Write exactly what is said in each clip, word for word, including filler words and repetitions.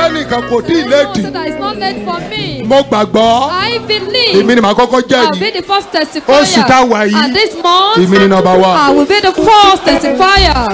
fẹ́nìkan kò tí ì Someone léèdì. said that it's not late for me. Mo gbàgbọ́. I believe. Èmi ni màá kọ́kọ́ I'll be jẹ́rìí. the first Oṣù tá a testifier. wà yìí. And this month, Èmi ni number one. I will be the first testifier.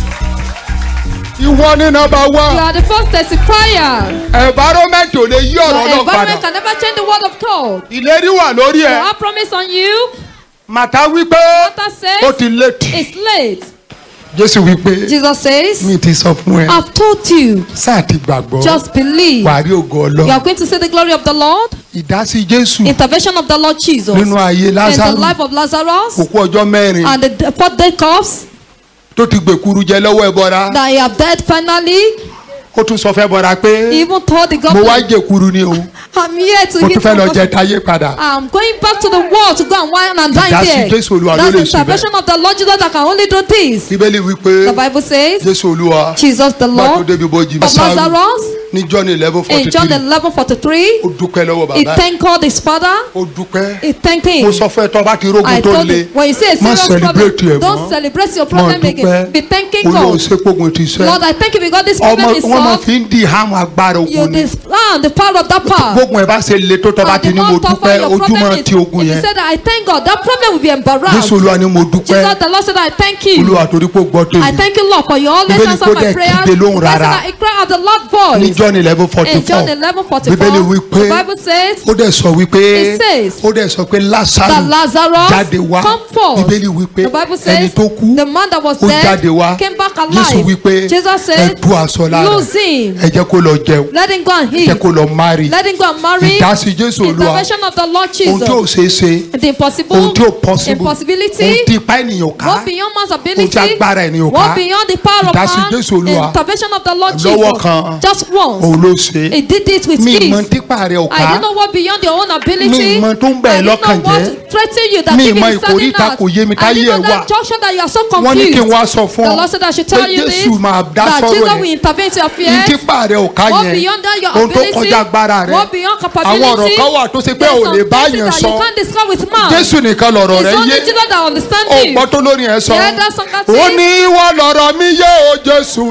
Ìwọ ni number You one. are the first testifier. Environment ò lè yí Your ọ̀rọ̀ náà environment padà. can never change the word of God. Ìlérí wà lórí So ẹ̀. I promise on you, Màtá wípé Martha ó says, ti léèdì. it's late. Jésù wípé Jesus says, mi ti sọ fún ẹ. I've told you, Sáà ti gbàgbọ́. just believe. Wàá rí ògo You Ọlọ́run. are going to see the glory of the Lord. Ìdásí Jésù Intervention of the Lord Jesus nínú ayé in the Lásárù. life of Lazarus. Òkú ọjọ́ mẹ́rin And the fourth day comes tó ti gbèkuru jẹ lọ́wọ́ ẹbọra. that he have died finally. Ó tún sọ fẹ́ bọra pé He even told the mo wá government, jẹkuru ni o. I'm here to Mo hit tún fẹ́ lọ my jẹ government. táyé padà. I'm going back to the world to go and wine and dine Ìdásí there. Jésù Olúwa ló That's lè the ṣe bẹ́ẹ̀. intervention of the Lord Jesus that can only do this. Bíbélì wípé The Bible says, Jésù Olúwa Jesus the máa tó Lord débi bójì. of Lazarus Ní John eleven forty in John three eleven forty-three, ó dúpẹ́ lọ́wọ́ he bàbá ẹ̀. thanked God his father. Ó dúpẹ́. He thanked Mo him. sọ fún ẹ tó bá ti I rógun tó told le. you, when you say a Má serious celebrate problem, ẹ̀ don't mọ́. celebrate your Mọ̀ problem again. dúpẹ́. Be thanking Olúwa ò God. ṣe pógun ti sẹ́. Lord, I thank you because this Ọmọ problem is wọn máa solved. fi ń di ìhámọ́ agbára You ogun ni. disarm the power of that power. Gbógun ẹ̀ bá ṣe le tó tọ́ bá And ti the ní mo more tougher dúpẹ́ your ojú problem máa is, ti ogun if you yẹn. say that I thank God, that problem will be embarrassed. Jésù Olúwa ni mo dúpẹ́. Jesus, the Lord said, I thank you. Olúwa torí pé ó gbọ́ I tèmi. thank you, Lord, for you always Bíbélì answer kó my dẹ̀ prayers. kígbe lóhùn The Bible said rárá. that I cry out the Lord Ní voice. John eleven forty In John four eleven forty-four, Bíbélì wí pé the Bible says ó dẹ̀ sọ wípé It says ó dẹ̀ sọ pé that Lásárù Lazarus jáde wá. come forth. Bíbélì wípé The Bible ẹni says tó kú the man that was ó jáde dead wá. came back Jésù alive. wípé Jesus ẹ said, tú aṣọ lára. lose him. Ẹ jẹ́ kó lọ jẹun. Let him go and Ẹ jẹ́ eat. kó lọ marry. Let him go and marry. Ìdásí Jésù Olúwa. Intervention of the Lord Ohun tí ò Jesus. ṣeé ṣe. The impossible. Ohun tí ò possible. Impossibility. Ohun tí ipá ènìyàn ká. What beyond man's Ohun tí ability? agbára ènìyàn ká. What beyond the power of Ìdásí man? Jésù Olúwa. Intervention of the Lord Lọ́wọ́ kan. Jesus. Just once. Òun ló ṣe. He did it with Mi ease. mọ típa rẹ̀ ò I ká. didn't know what beyond your own ability. Mi mọ tó ń bẹ̀ I didn't lọ́kàn know what jẹ́. threaten you that Mi keep mọ you standing ìkóríta out. kò yé mi I táyé didn't know ẹ̀ that wà. junction that you are so Wọ́n ní kí n confused. wá sọ fún The ọ Lord said I should pé tell you this. Jésù máa dá That sọ́rọ̀ Jesus ẹ̀. will intervene to your Ní affairs. típa rẹ̀ ò ká What yẹn. beyond that your Ohun tó ability? kọjá agbára rẹ̀. What beyond Àwọn capability? ọ̀rọ̀ kan wà tó ṣe pé There's ò some lè bá things yẹn that sọ. you can't discuss with man. Jésù nìkan lọ̀rọ̀ It's rẹ̀ only yé. Jesus that understands Ó you. gbọ́ tó lórí ẹ̀ sọ. Yeah, that's what God Ó says. ní ìwọ lọ̀rọ̀ mi yé o Jésù